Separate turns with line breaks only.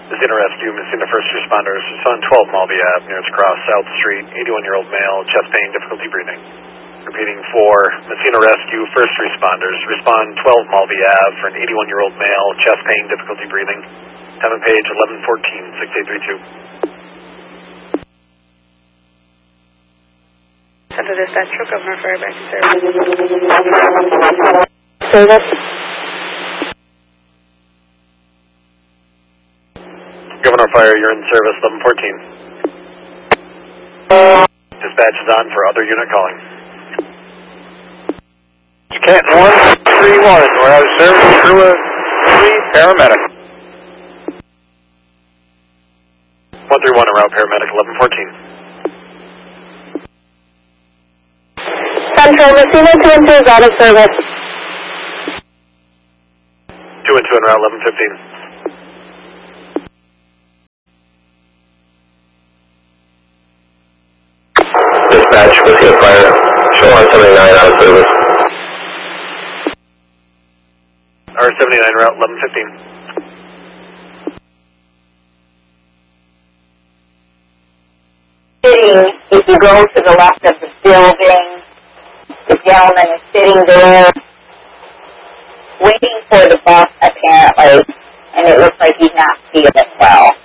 Messina Rescue, Messina First Responders, respond 12 Mulvey Ave, nearest cross, South Street, 81-year-old male, chest pain, difficulty breathing. Repeating for Messina Rescue, First Responders, respond 12 Mulvey Ave for an 81-year-old male, chest pain, difficulty breathing. Time and page 1114, 6832.
Central Dispatch, Governor Fire back to service.
Service.
Governor Fire, you're in service, 1114. Dispatch is on for other unit calling.
Canton 131, we're out of service, crew of 3, paramedic.
131 en route, paramedic, 1114.
Central, Messina 212 is out of service.
212 en route, 1115.
Dispatch, Messina Fire, show R79 out of service.
R79 en route, 1115.
Sitting, if you go to the left of the building, the gentleman is sitting there, waiting for the bus apparently, and it looks like he's not feeling well.